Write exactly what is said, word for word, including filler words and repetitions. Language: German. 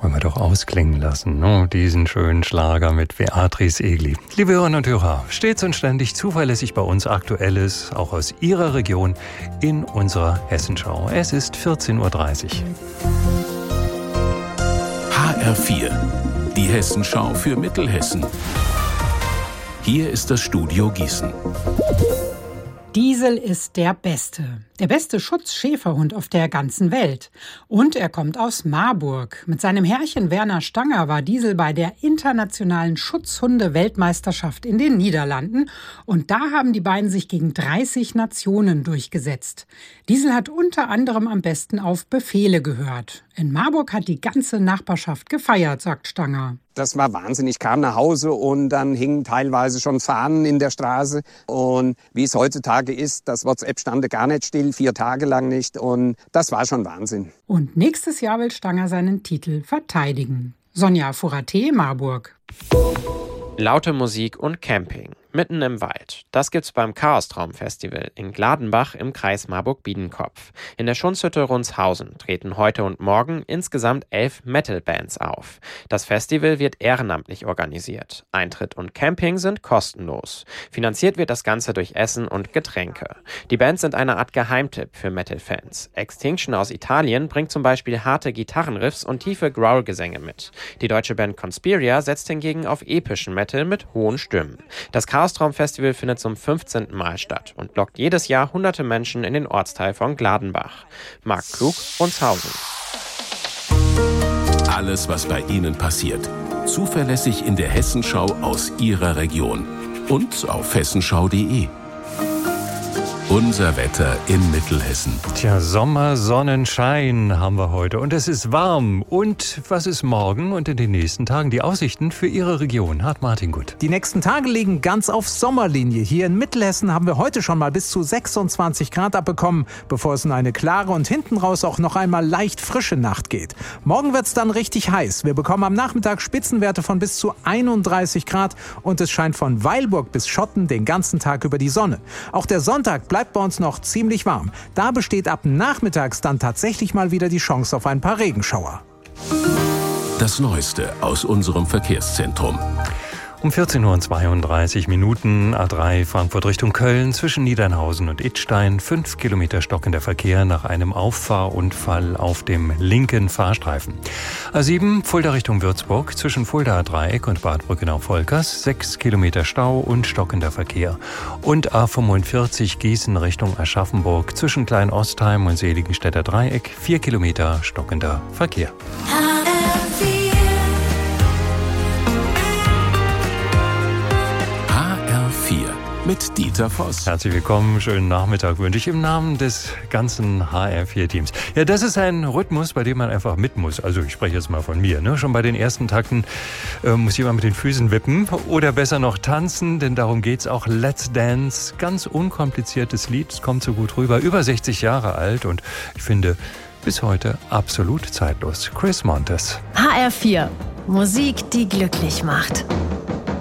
Wollen wir doch ausklingen lassen, ne? Diesen schönen Schlager mit Beatrice Egli. Liebe Hörerinnen und Hörer, stets und ständig zuverlässig bei uns Aktuelles, auch aus Ihrer Region, in unserer Hessenschau. Es ist vierzehn Uhr dreißig. H R vier, die Hessenschau für Mittelhessen. Hier ist das Studio Gießen. Diesel ist der Beste. Der beste Schutzschäferhund auf der ganzen Welt. Und er kommt aus Marburg. Mit seinem Herrchen Werner Stanger war Diesel bei der internationalen Schutzhunde-Weltmeisterschaft in den Niederlanden. Und da haben die beiden sich gegen dreißig Nationen durchgesetzt. Diesel hat unter anderem am besten auf Befehle gehört. In Marburg hat die ganze Nachbarschaft gefeiert, sagt Stanger. Das war Wahnsinn. Ich kam nach Hause und dann hingen teilweise schon Fahnen in der Straße. Und wie es heutzutage ist, das WhatsApp stand gar nicht still, vier Tage lang nicht. Und das war schon Wahnsinn. Und nächstes Jahr will Stanger seinen Titel verteidigen. Sonja Furate, Marburg. Laute Musik und Camping. Mitten im Wald. Das gibt's beim Chaostraum-Festival in Gladenbach im Kreis Marburg-Biedenkopf. In der Schunzhütte Rundshausen treten heute und morgen insgesamt elf Metal-Bands auf. Das Festival wird ehrenamtlich organisiert. Eintritt und Camping sind kostenlos. Finanziert wird das Ganze durch Essen und Getränke. Die Bands sind eine Art Geheimtipp für Metal-Fans. Extinction aus Italien bringt zum Beispiel harte Gitarrenriffs und tiefe Growl-Gesänge mit. Die deutsche Band Conspiria setzt hingegen auf epischen Metal mit hohen Stimmen. Das Chaostraum-Festival findet zum fünfzehnten Mal statt und lockt jedes Jahr hunderte Menschen in den Ortsteil von Gladenbach. Marc Klug, Rundshausen. Alles, was bei Ihnen passiert. Zuverlässig in der Hessenschau aus Ihrer Region. Und auf hessenschau punkt de. Unser Wetter in Mittelhessen. Tja, Sommer, Sonnenschein haben wir heute und es ist warm. Und was ist morgen und in den nächsten Tagen? Die Aussichten für Ihre Region. Hart Martin Gut. Die nächsten Tage liegen ganz auf Sommerlinie. Hier in Mittelhessen haben wir heute schon mal bis zu sechsundzwanzig Grad abbekommen, bevor es in eine klare und hinten raus auch noch einmal leicht frische Nacht geht. Morgen wird es dann richtig heiß. Wir bekommen am Nachmittag Spitzenwerte von bis zu einunddreißig Grad und es scheint von Weilburg bis Schotten den ganzen Tag über die Sonne. Auch der Sonntag bleibt bei uns noch ziemlich warm. Da besteht ab nachmittags dann tatsächlich mal wieder die Chance auf ein paar Regenschauer. Das Neueste aus unserem Verkehrszentrum. Um vierzehn Uhr zweiunddreißig Minuten, A drei Frankfurt Richtung Köln, zwischen Niedernhausen und Idstein, fünf Kilometer stockender Verkehr nach einem Auffahrunfall auf dem linken Fahrstreifen. A sieben Fulda Richtung Würzburg, zwischen Fuldaer Dreieck und Bad Brückenau-Volkers, sechs Kilometer Stau und stockender Verkehr. Und A fünfundvierzig Gießen Richtung Aschaffenburg, zwischen Klein-Ostheim und Seligenstädter Dreieck, vier Kilometer stockender Verkehr. Mit Dieter Voss. Herzlich willkommen, schönen Nachmittag wünsche ich im Namen des ganzen H R vier Teams. Ja, das ist ein Rhythmus, bei dem man einfach mit muss. Also ich spreche jetzt mal von mir. Ne? Schon bei den ersten Takten äh, muss jemand mit den Füßen wippen oder besser noch tanzen, denn darum geht's auch. Let's Dance, ganz unkompliziertes Lied, es kommt so gut rüber, über sechzig Jahre alt und ich finde bis heute absolut zeitlos. Chris Montes. H R vier, Musik, die glücklich macht.